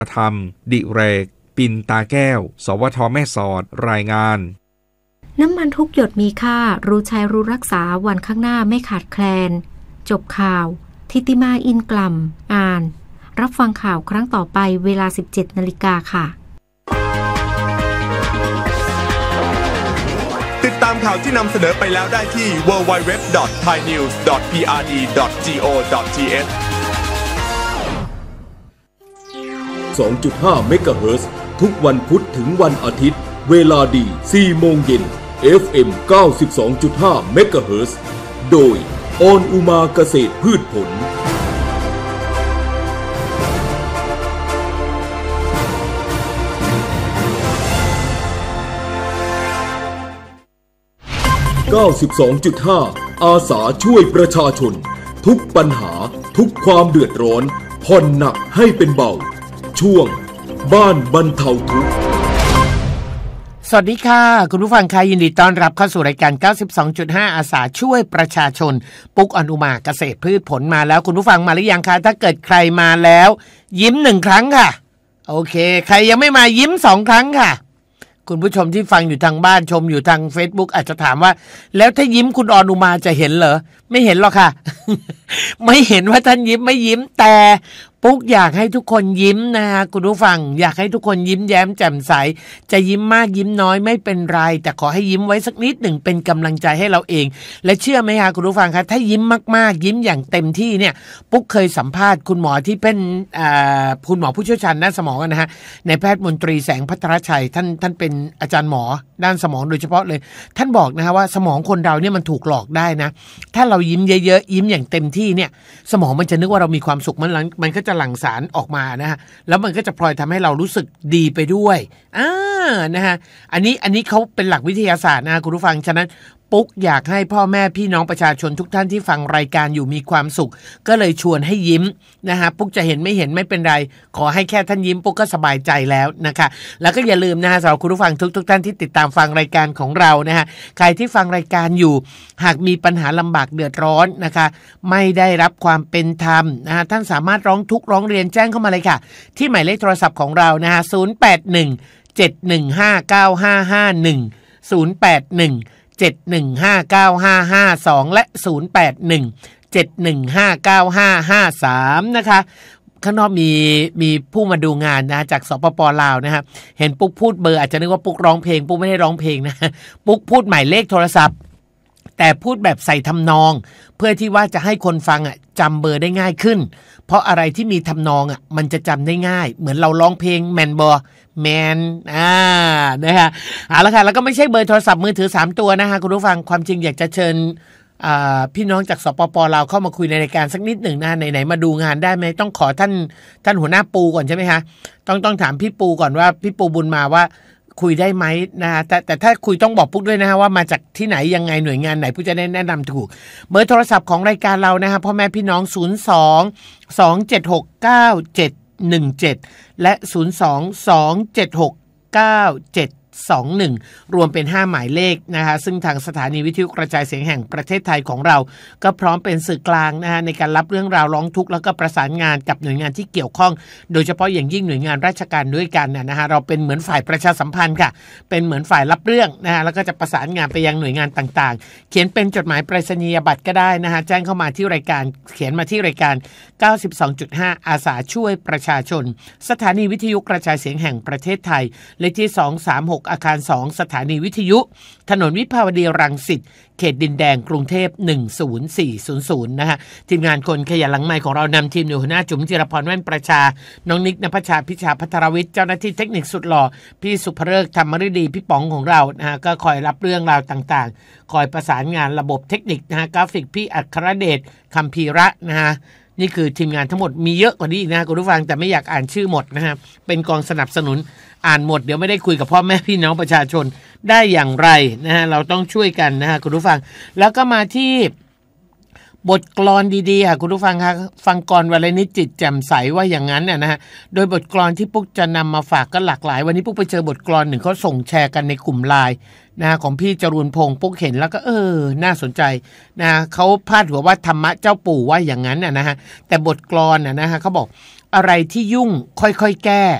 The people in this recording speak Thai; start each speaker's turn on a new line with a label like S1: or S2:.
S1: ธรรมดิเรกปินตาแก้วสวทแม่สอดรายงาน
S2: น้ำมันทุกหยดมีค่ารู้ใช้รู้รักษาวันข้างหน้าไม่ขาดแคลนจบข่าวทิติมาอินกล่ำอ่านรับฟังข่าวครั้งต่อไปเวลา 17:00 น.ค่ะ
S3: ติดตามข่าวที่นำเสนอไปแล้วได้ที่ www.thainews.prd.go.th
S4: 2.5 เมกะเฮิรตซ์ทุกวันพุธถึงวันอาทิตย์เวลาดี 4 โมงเย็น FM 92.5 เมกะเฮิรตซ์โดยออนอุมาเกษตรพืชผล92.5 อาสาช่วยประชาชนทุกปัญหาทุกความเดือดร้อนผ่อนหนักให้เป็นเบาช่วงบ้านบรรเทาทุกข์
S5: สวัสดีค่ะคุณผู้ฟังค่ะยินดีต้อนรับเข้าสู่รายการ 92.5 อาสาช่วยประชาชนปุ๊กอนุมาเกษตรพืชผลมาแล้วคุณผู้ฟังมาหรือยังคะถ้าเกิดใครมาแล้วยิ้ม1ครั้งค่ะโอเคใครยังไม่มายิ้ม2ครั้งค่ะคุณผู้ชมที่ฟังอยู่ทางบ้านชมอยู่ทาง Facebook อาจจะถามว่าแล้วถ้ายิ้มคุณอนุมาจะเห็นเหรอไม่เห็นหรอกค่ะ ไม่เห็นว่าท่านยิ้มไม่ยิ้มแต่ปุ๊กอยากให้ทุกคนยิ้มนะคะคุณผู้ฟังอยากให้ทุกคนยิ้มแย้มแจ่มใสจะยิ้มมากยิ้มน้อยไม่เป็นไรแต่ขอให้ยิ้มไว้สักนิดหนึ่งเป็นกำลังใจให้เราเองและเชื่อไหมคะคุณผู้ฟังคะถ้ายิ้มมากๆยิ้มอย่างเต็มที่เนี่ยปุ๊กเคยสัมภาษณ์คุณหมอที่เป็นคุณหมอผู้เชี่ยวชาญด้านสมองนะฮะในแพทย์มนตรีแสงภัทรชัยท่านเป็นอาจารย์หมอด้านสมองโดยเฉพาะเลยท่านบอกนะคะว่าสมองคนเราเนี่ยมันถูกหลอกได้นะถ้าเรายิ้มเยอะๆยิ้มอย่างเต็มที่เนี่ยสมองมันจะนึกว่าเรามีความสุขมันก็จะหลั่งสารออกมานะฮะแล้วมันก็จะพลอยทำให้เรารู้สึกดีไปด้วยนะฮะอันนี้เขาเป็นหลักวิทยาศาสตร์นะคุณผู้ฟังฉะนั้นปุ๊กอยากให้พ่อแม่พี่น้องประชาชนทุกท่านที่ฟังรายการอยู่มีความสุขก็เลยชวนให้ยิ้มนะฮะปุ๊กจะเห็นไม่เป็นไรขอให้แค่ท่านยิ้มปุ๊กก็สบายใจแล้วนะคะแล้วก็อย่าลืมนะฮะสำหรับคุณผู้ฟังทุกท่านที่ติดตามฟังรายการของเรานะฮะใครที่ฟังรายการอยู่หากมีปัญหาลำบากเดือดร้อนนะคะไม่ได้รับความเป็นธรรมนะฮะท่านสามารถร้องทุกข์ร้องเรียนแจ้งเข้ามาเลยค่ะที่หมายเลขโทรศัพท์ของเรานะฮะ081 715 9551 081 7159552และ081 7159553นะคะข้างนอกมีผู้มาดูงานนะจากสปป.ลาวนะครับเห็นปุ๊กพูดเบอร์อาจจะนึกว่าปุ๊กร้องเพลงปุ๊กไม่ได้ร้องเพลงนะปุ๊กพูดหมายเลขโทรศัพท์แต่พูดแบบใส่ทำนองเพื่อที่ว่าจะให้คนฟังจำเบอร์ได้ง่ายขึ้นเพราะอะไรที่มีทำนองมันจะจำได้ง่ายเหมือนเราร้องเพลงแมนบอแมนนะฮะเอาละค่ะแล้วก็ไม่ใช่เบอร์โทรศัพท์มือถือ3ตัวนะคะคุณผู้ฟังความจริงอยากจะเชิญพี่น้องจากสปป.ลาวเข้ามาคุยในรายการสักนิดหนึ่งนะไหนมาดูงานได้ไหมต้องขอท่านหัวหน้าปูก่อนใช่ไหมคะต้องถามพี่ปูก่อนว่าพี่ปูบุญมาว่าคุยได้ไหมนะแต่ถ้าคุยต้องบอกปุ๊กด้วยนะฮะว่ามาจากที่ไหนยังไงหน่วยงานไหนผู้จะได้แนะนำถูกเบอร์โทรศัพท์ของรายการเรานะฮะพ่อแม่พี่น้อง02-276-9717และ02-276-9721รวมเป็น5หมายเลขนะคะซึ่งทางสถานีวิทยุกระจายเสียงแห่งประเทศไทยของเราก็พร้อมเป็นสื่อกลางนะฮะในการรับเรื่องราวร้องทุกข์แล้วก็ประสานงานกับหน่วยงานที่เกี่ยวข้องโดยเฉพาะอย่างยิ่งหน่วยงานราชการด้วยกันนะฮะเราเป็นเหมือนฝ่ายประชาสัมพันธ์ค่ะเป็นเหมือนฝ่ายรับเรื่องนะฮะแล้วก็จะประสานงานไปยังหน่วยงานต่างๆเขียนเป็นจดหมายไปรษณียบัตรก็ได้นะฮะแจ้งเข้ามาที่รายการเขียนมาที่รายการ 92.5 อาสาช่วยประชาชนสถานีวิทยุกระจายเสียงแห่งประเทศไทยเลขที่236อาคาร2สถานีวิทยุถนนวิภาวดีรังสิตเขตดินแดงกรุงเทพ10400นะฮะทีมงานคนขยันหลังไมค์ของเรานำทีมโดยหัวหน้าจุ๋มจิรพรแว่นประชาน้องนิกณภชาพิชาภัทรวิทย์เจ้าหน้าที่เทคนิคสุดหล่อพี่สุภฤกษ์ธรรมฤดีพี่ป๋องของเรานะฮะก็คอยรับเรื่องราวต่างๆคอยประสานงานระบบเทคนิคนะฮะกราฟิกพี่อัครเดชคัมภีระนะฮะนี่คือทีมงานทั้งหมดมีเยอะกว่านี้อีกนะคุณผู้ฟังแต่ไม่อยากอ่านชื่อหมดนะฮะเป็นกองสนับสนุนอ่านหมดเดี๋ยวไม่ได้คุยกับพ่อแม่พี่น้องประชาชนได้อย่างไรนะฮะเราต้องช่วยกันนะฮะคุณผู้ฟังแล้วก็มาที่บทกลอนดีๆค่ะคุณผู้ฟังคะฟังกรวรนิจจิตแจ่มใสว่าอย่างนั้นนะฮะโดยบทกลอนที่ปุ๊กจะนำมาฝากก็หลากหลายวันนี้ปุ๊กไปเจอบทกลอนหนึ่งเขาส่งแชร์กันในกลุ่มไลน์นะของพี่จรูนพงษ์ปุ๊กเห็นแล้วก็น่าสนใจนะเขาพาดหัวว่าธรรมะเจ้าปู่ว่าอย่างนั้นนะฮะแต่บทกลอนนะฮะเขาบอกอะไรที่ยุ่งค่อยๆแก้